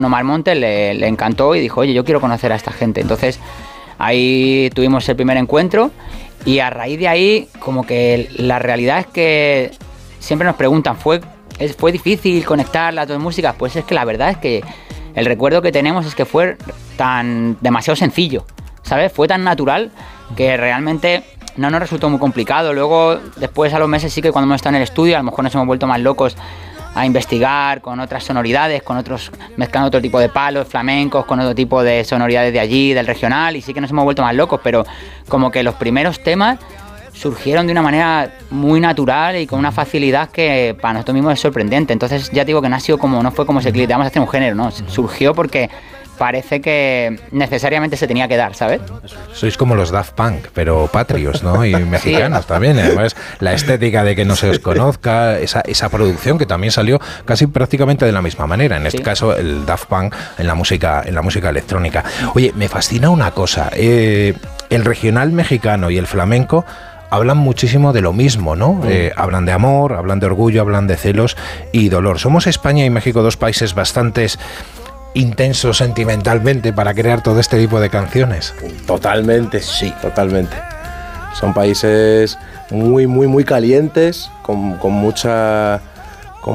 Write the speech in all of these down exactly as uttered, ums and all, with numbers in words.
Omar Montes le, le encantó y dijo, oye, yo quiero conocer a esta gente. Entonces ahí tuvimos el primer encuentro y a raíz de ahí como que la realidad es que siempre nos preguntan, ¿fue, es, ¿fue difícil conectar las dos músicas? Pues es que la verdad es que el recuerdo que tenemos es que fue tan demasiado sencillo, ¿sabes? Fue tan natural que realmente no nos resultó muy complicado. Luego, después a los meses sí que cuando hemos estado en el estudio, a lo mejor nos hemos vuelto más locos a investigar con otras sonoridades, con otros, mezclando otro tipo de palos flamencos, con otro tipo de sonoridades de allí, del regional, y sí que nos hemos vuelto más locos, pero como que los primeros temas surgieron de una manera muy natural y con una facilidad que para nosotros mismos es sorprendente. Entonces ya digo que no ha sido como, no fue como ese clip, vamos a hacer un género, ¿no? Surgió porque parece que necesariamente se tenía que dar, ¿sabes? Sois como los Daft Punk, pero patrios, ¿no? Y mexicanos sí. También. Además, la estética de que no se os conozca, esa, esa producción que también salió casi prácticamente de la misma manera. En este sí. caso, el Daft Punk en la música, en la música electrónica. Oye, me fascina una cosa. Eh, el regional mexicano y el flamenco hablan muchísimo de lo mismo, ¿no? Mm. Eh, hablan de amor, hablan de orgullo, hablan de celos y dolor. Somos España y México dos países bastantes intenso sentimentalmente para crear todo este tipo de canciones. Totalmente, sí, totalmente. Son países muy, muy, muy calientes, con, con mucha, con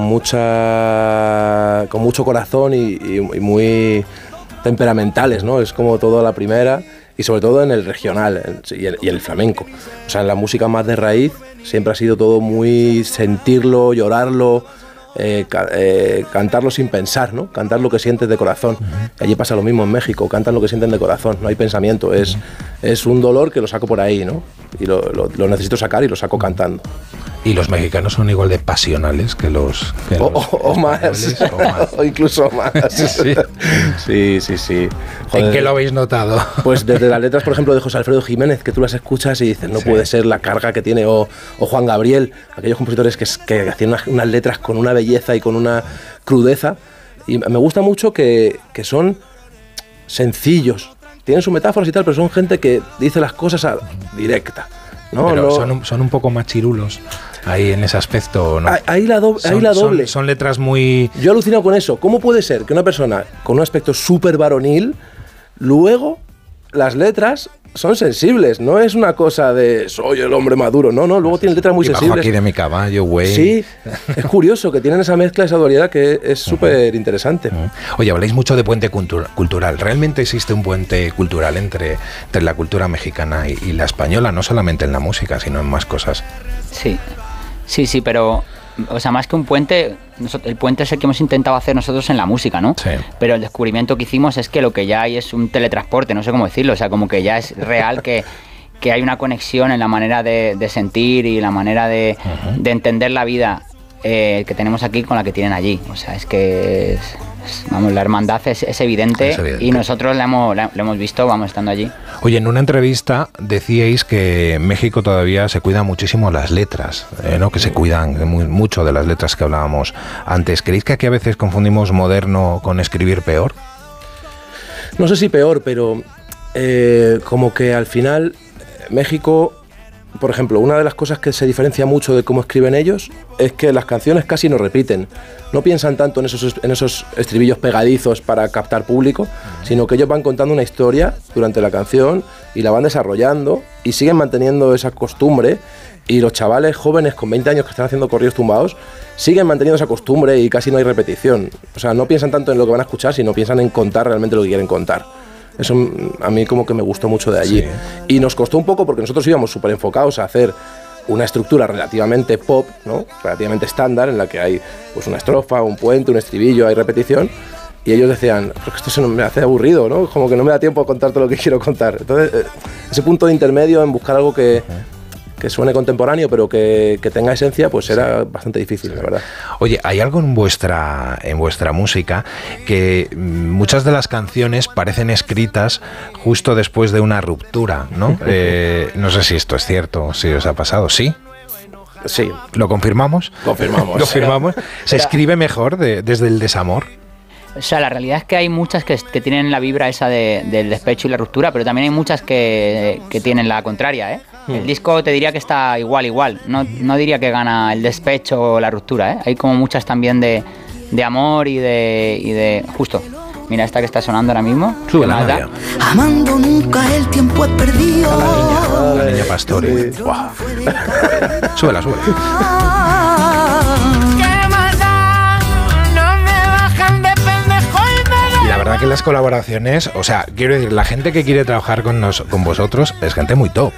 mucha, con mucho corazón y, y, y muy temperamentales, ¿no? Es como todo a la primera y sobre todo en el regional y el, y el flamenco. O sea, en la música más de raíz siempre ha sido todo muy sentirlo, llorarlo. Eh, ca- eh, cantarlo sin pensar, ¿no? Cantar lo que sientes de corazón. Uh-huh. Allí pasa lo mismo en México, cantan lo que sienten de corazón, no hay pensamiento, es, uh-huh. es un dolor que lo saco por ahí, ¿no? Y lo, lo, lo necesito sacar y lo saco cantando. Y los mexicanos son igual de pasionales que los... Que o, los o, o, más. o más, o incluso más. Sí, sí, sí. sí. Joder. ¿En qué lo habéis notado? Pues desde las letras, por ejemplo, de José Alfredo Jiménez, que tú las escuchas y dices, no sí. puede ser la carga que tiene, o, o Juan Gabriel, aquellos compositores que, que hacían unas, unas letras con una belleza y con una crudeza, y me gusta mucho que, que son sencillos, tienen sus metáforas y tal, pero son gente que dice las cosas a, directa, ¿no? Pero no, son, un, son un poco más chirulos ahí en ese aspecto, ¿no? Ahí la, do, son, ahí la doble. Son, son letras muy... Yo alucino con eso. ¿Cómo puede ser que una persona con un aspecto súper varonil, luego las letras son sensibles? No es una cosa de soy el hombre maduro, no, no. Luego tienen letras muy y bajo sensibles. Aquí de mi caballo, güey. Sí, es curioso que tienen esa mezcla, esa dualidad que es súper uh-huh. interesante. Uh-huh. Oye, habláis mucho de puente cultura, cultural. ¿Realmente existe un puente cultural entre, entre la cultura mexicana y, y la española? No solamente en la música, sino en más cosas. Sí. Sí, sí, pero, o sea, más que un puente, el puente es el que hemos intentado hacer nosotros en la música, ¿no? Sí. Pero el descubrimiento que hicimos es que lo que ya hay es un teletransporte, no sé cómo decirlo, o sea, como que ya es real que, que hay una conexión en la manera de, de sentir y la manera de, uh-huh. de entender la vida eh, que tenemos aquí con la que tienen allí. O sea, es que, es, es, vamos, la hermandad es, es, evidente, es evidente y nosotros la hemos, la, la hemos visto, vamos, estando allí. Oye, en una entrevista decíais que México todavía se cuida muchísimo las letras, eh, ¿no? Que se cuidan muy, mucho de las letras que hablábamos antes. ¿Creéis que aquí a veces confundimos moderno con escribir peor? No sé si peor, pero eh, como que al final México, por ejemplo, una de las cosas que se diferencia mucho de cómo escriben ellos es que las canciones casi no repiten. No piensan tanto en esos, en esos estribillos pegadizos para captar público, sino que ellos van contando una historia durante la canción y la van desarrollando y siguen manteniendo esa costumbre, y los chavales jóvenes con veinte años que están haciendo corridos tumbados siguen manteniendo esa costumbre y casi no hay repetición. O sea, no piensan tanto en lo que van a escuchar, sino piensan en contar realmente lo que quieren contar. Eso a mí como que me gustó mucho de allí. Sí. Y nos costó un poco porque nosotros íbamos súper enfocados a hacer una estructura relativamente pop, ¿no? Relativamente estándar, en la que hay pues una estrofa, un puente, un estribillo, hay repetición. Y ellos decían, porque esto se me hace aburrido, ¿no? Como que no me da tiempo a contar todo lo que quiero contar. Entonces, ese punto de intermedio en buscar algo que... que suene contemporáneo, pero que, que tenga esencia, pues era sí. bastante difícil, la verdad. Oye, hay algo en vuestra, en vuestra música que muchas de las canciones parecen escritas justo después de una ruptura, ¿no? eh, no sé si esto es cierto, si os ha pasado, ¿sí? Sí. ¿Lo confirmamos? Confirmamos. ¿Lo firmamos? ¿Se escribe mejor de, desde el desamor? O sea, la realidad es que hay muchas que, que tienen la vibra esa de, del despecho y la ruptura, pero también hay muchas que, que tienen la contraria, ¿eh? Mm. El disco te diría que está igual, igual. No, no diría que gana el despecho o la ruptura, ¿eh? Hay como muchas también de, de amor y de, y de... Justo. Mira esta que está sonando ahora mismo. Sube la Nadia. Amando nunca el tiempo he perdido. La niña, la niña Pastori. Sí. Wow. Súbela, súbela. Y la verdad que las colaboraciones, o sea, quiero decir, la gente que quiere trabajar con, nos, con vosotros es gente muy top.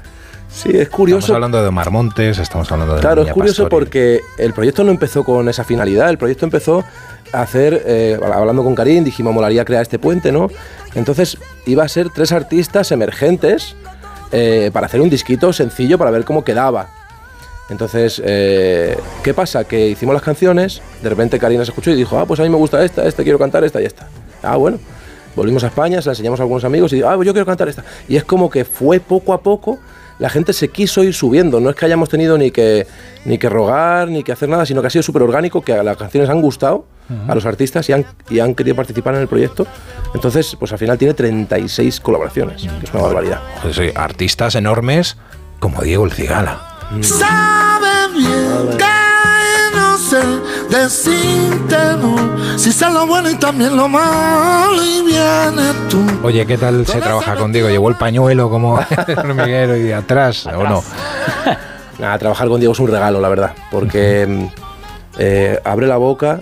Sí, es curioso. Estamos hablando de Omar Montes, estamos hablando de... Claro, la es curioso Pastori. Porque el proyecto no empezó con esa finalidad, el proyecto empezó a hacer, eh, hablando con Karim, dijimos, molaría crear este puente, ¿no? Entonces iba a ser tres artistas emergentes eh, para hacer un disquito sencillo para ver cómo quedaba. Entonces, eh, ¿qué pasa? Que hicimos las canciones, de repente Karim las escuchó y dijo, ah, pues a mí me gusta esta, esta, quiero cantar esta y esta. Ah, bueno. Volvimos a España, se la enseñamos a algunos amigos y ah, pues yo quiero cantar esta. Y es como que fue poco a poco, la gente se quiso ir subiendo. No es que hayamos tenido ni que, ni que rogar, ni que hacer nada, sino que ha sido súper orgánico, que a las canciones han gustado uh-huh. a los artistas y han, y han querido participar en el proyecto. Entonces, pues al final tiene treinta y seis colaboraciones, que es una barbaridad. Pues sí, artistas enormes como Diego El Cigala. Mm. Sabe bien que no sé decirte no, si sé lo bueno y también lo malo y viene tú. Oye, ¿qué tal se trabaja con Diego? ¿Llevó el pañuelo como el hormiguero y de atrás, atrás o no? Nada, trabajar con Diego es un regalo, la verdad, porque eh, abre la boca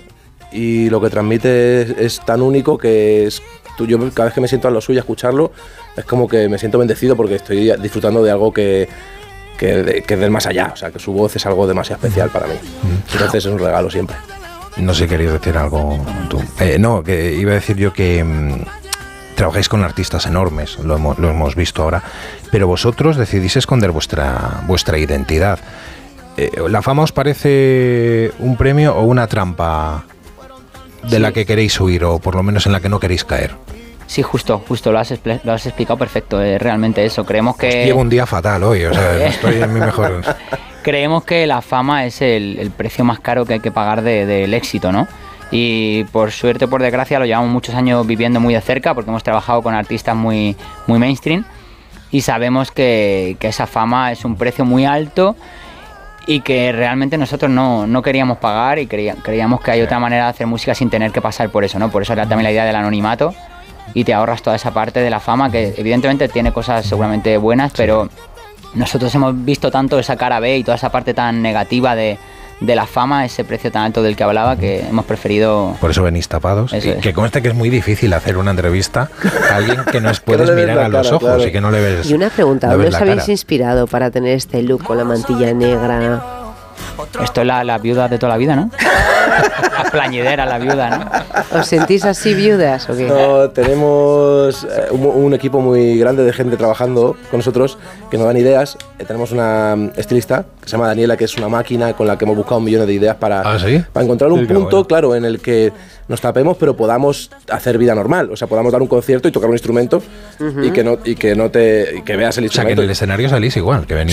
y lo que transmite es, es tan único que es, tú, yo cada vez que me siento a lo suyo a escucharlo, es como que me siento bendecido porque estoy disfrutando de algo que... Que, de, que es del más allá, o sea, que su voz es algo demasiado especial para mí. Entonces es un regalo siempre. No sé si queréis decir algo tú. Eh, no, que iba a decir yo que mmm, trabajáis con artistas enormes, lo hemos, lo hemos visto ahora, pero vosotros decidís esconder vuestra, vuestra identidad. Eh, ¿La fama os parece un premio o una trampa de sí. la que queréis huir o por lo menos en la que no queréis caer? Sí, justo, justo, lo has, expl- lo has explicado perfecto, es realmente eso. Creemos que... Pues llevo un día fatal hoy, o sea, no estoy en mi mejor... Creemos que la fama es el, el precio más caro que hay que pagar de, del éxito, ¿no? Y por suerte o por desgracia lo llevamos muchos años viviendo muy de cerca porque hemos trabajado con artistas muy, muy mainstream y sabemos que, que esa fama es un precio muy alto y que realmente nosotros no, no queríamos pagar y creía, creíamos que hay otra manera de hacer música sin tener que pasar por eso, ¿no? Por eso era también la idea del anonimato. Y te ahorras toda esa parte de la fama que evidentemente tiene cosas seguramente buenas, pero nosotros hemos visto tanto esa cara B y toda esa parte tan negativa de, de la fama, ese precio tan alto del que hablaba, que hemos preferido... Por eso venís tapados. Y es. Que conste que es muy difícil hacer una entrevista a alguien que no puedes no mirar a los cara, ojos claro. y que no le ves. Y una pregunta, ¿dónde os habéis cara? inspirado para tener este look con la mantilla negra? Esto es la, la viuda de toda la vida, ¿no? La plañidera, la viuda, ¿no? ¿Os sentís así viudas o qué? No, tenemos eh, un, un equipo muy grande de gente trabajando con nosotros que nos dan ideas. Eh, tenemos una estilista que se llama Daniela, que es una máquina con la que hemos buscado millones de ideas para, ¿Ah, sí? para encontrar un sí, punto, bueno. claro, en el que nos tapemos pero podamos hacer vida normal. O sea, podamos dar un concierto y tocar un instrumento uh-huh. y, que no, y que no te y que veas el instrumento. O sea, que en el escenario salís igual, que venís